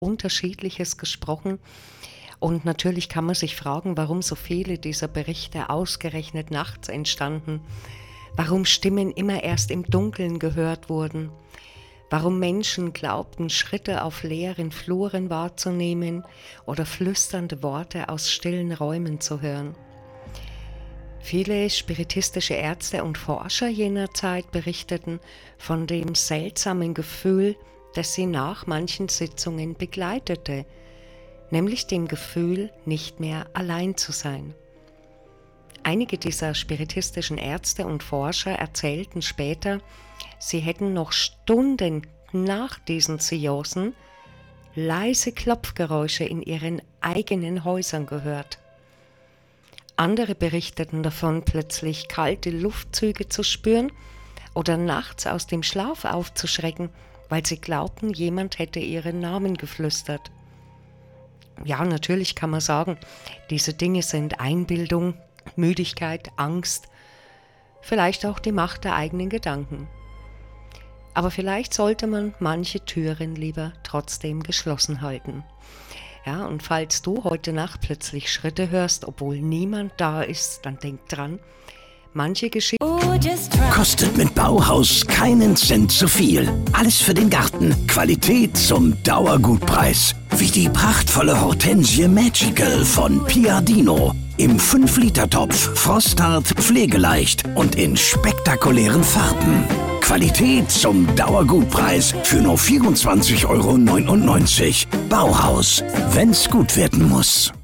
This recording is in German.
Unterschiedliches gesprochen. Und natürlich kann man sich fragen, warum so viele dieser Berichte ausgerechnet nachts entstanden, warum Stimmen immer erst im Dunkeln gehört wurden, warum Menschen glaubten, Schritte auf leeren Fluren wahrzunehmen oder flüsternde Worte aus stillen Räumen zu hören. Viele spiritistische Ärzte und Forscher jener Zeit berichteten von dem seltsamen Gefühl, das sie nach manchen Sitzungen begleitete, nämlich dem Gefühl, nicht mehr allein zu sein. Einige dieser spiritistischen Ärzte und Forscher erzählten später, sie hätten noch Stunden nach diesen Seancen leise Klopfgeräusche in ihren eigenen Häusern gehört. Andere berichteten davon, plötzlich kalte Luftzüge zu spüren oder nachts aus dem Schlaf aufzuschrecken, weil sie glaubten, jemand hätte ihren Namen geflüstert. Ja, natürlich kann man sagen, diese Dinge sind Einbildung, Müdigkeit, Angst, vielleicht auch die Macht der eigenen Gedanken. Aber vielleicht sollte man manche Türen lieber trotzdem geschlossen halten. Ja, und falls du heute Nacht plötzlich Schritte hörst, obwohl niemand da ist, dann denk dran, manche Geschichten kostet mit Bauhaus keinen Cent zu viel. Alles für den Garten. Qualität zum Dauergutpreis. Wie die prachtvolle Hortensie Magical von Piadino. Im 5-Liter-Topf, frosthart, pflegeleicht und in spektakulären Farben. Qualität zum Dauergutpreis für nur 24,99 €. Bauhaus, wenn's gut werden muss.